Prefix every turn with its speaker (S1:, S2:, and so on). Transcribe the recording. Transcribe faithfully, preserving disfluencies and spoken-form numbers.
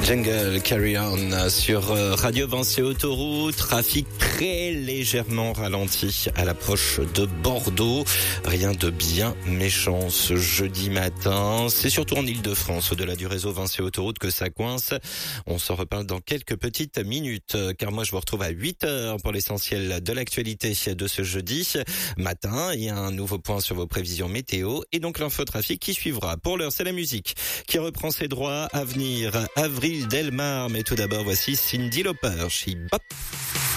S1: Jungle Carry On sur Radio Vinci Autoroute. Trafic très légèrement ralenti à l'approche de Bordeaux. Rien de bien méchant ce jeudi matin. C'est surtout en Ile-de-France, au-delà du réseau Vinci Autoroute, que ça coince. On s'en reparle dans quelques petites minutes, car moi je vous retrouve à huit heures pour l'essentiel de l'actualité de ce jeudi matin. Il y a un nouveau point sur vos prévisions météo et donc l'infotrafic qui suivra. Pour l'heure, c'est la musique qui reprend ses droits à venir. Avril Delmar, mais tout d'abord voici Cyndi Lauper, She Bop.